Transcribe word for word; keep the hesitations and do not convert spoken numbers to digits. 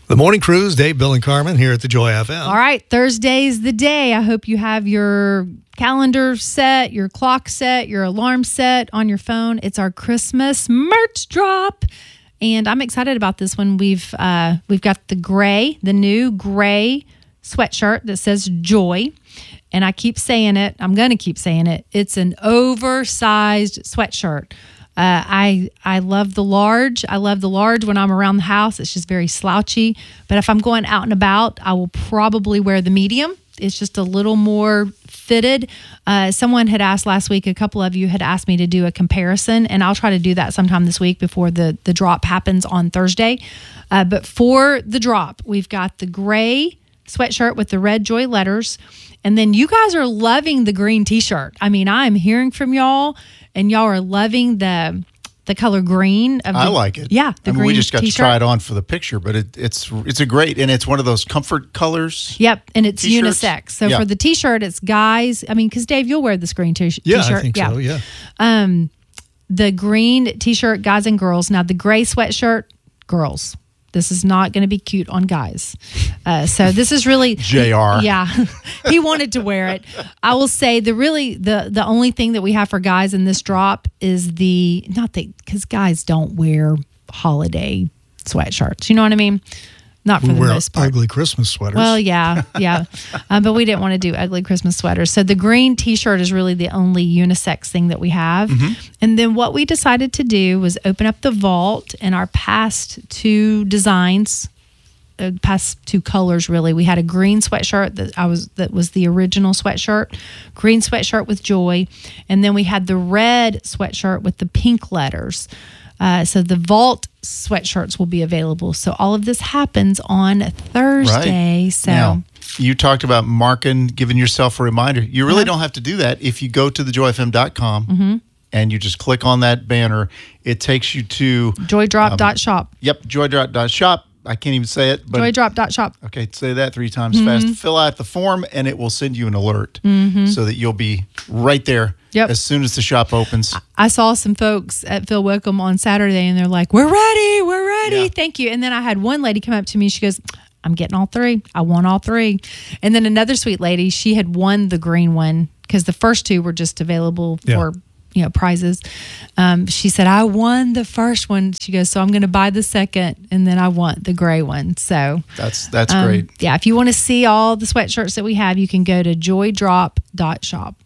The Morning Cruise, Dave, Bill, and Carmen here at the Joy F M. All right, Thursday's the day. I hope you have your calendar set, your clock set, your alarm set on your phone. It's our Christmas merch drop, and I'm excited about this one. We've uh, we've got the gray, the new gray sweatshirt that says Joy, and I keep saying it. I'm going to keep saying it. It's an oversized sweatshirt. Uh, I I love the large. I love the large when I'm around the house. It's just very slouchy. But if I'm going out and about, I will probably wear the medium. It's just a little more fitted. Uh, someone had asked last week, a couple of you had asked me to do a comparison, and I'll try to do that sometime this week before the, the drop happens on Thursday. Uh, but for the drop, we've got the gray sweatshirt with the red Joy letters. And then you guys are loving the green t-shirt. I mean, I'm hearing from y'all, and y'all are loving the the color green. Of the, I like it. Yeah, the I mean, green we just got t-shirt. to try it on for the picture, but it, it's it's a great, and it's one of those comfort colors. Yep, and it's T-shirts. unisex. So Yeah. for the t-shirt, it's guys. I mean, because Dave, you'll wear this green t- t-shirt. Yeah, I think so, yeah. Um, the green t-shirt, guys and girls. Now the gray sweatshirt, girls. This is not going to be cute on guys. Uh, so this is really J R. Yeah, he wanted to wear it. I will say the really the the only thing that we have for guys in this drop is the not that because guys don't wear holiday sweatshirts. You know what I mean? Not for We the wear most part. ugly Christmas sweaters. Well, yeah, yeah. um, but we didn't want to do ugly Christmas sweaters. So the green t-shirt is really the only unisex thing that we have. Mm-hmm. And then what we decided to do was open up the vault, and our past two designs, uh, past two colors really. We had a green sweatshirt that I was that was the original sweatshirt, green sweatshirt with Joy, and then we had the red sweatshirt with the pink letters. Uh, so the vault sweatshirts will be available. So all of this happens on Thursday. Right. So Now, you talked about marking, giving yourself a reminder. You really Uh-huh. don't have to do that. If you go to the joy f m dot com Mm-hmm. and you just click on that banner, it takes you to joydrop dot shop. Yep, joydrop dot shop. I can't even say it, but joydrop dot shop. okay, say that three times Mm-hmm. fast. Fill out the form, and it will send you an alert so that you'll be right there Yep. as soon as the shop opens. I saw some folks at Phil Wickham on Saturday, and they're like, we're ready, we're ready, Yeah. thank you. And then I had one lady come up to me, she goes, I'm getting all three. I want all three. And then another sweet lady, she had won the green one because the first two were just available Yeah. for you know prizes. Um, she said, I won the first one. She goes, so I'm going to buy the second, and then I want the gray one. So That's that's um, great. yeah, if you want to see all the sweatshirts that we have, you can go to joydrop dot shop.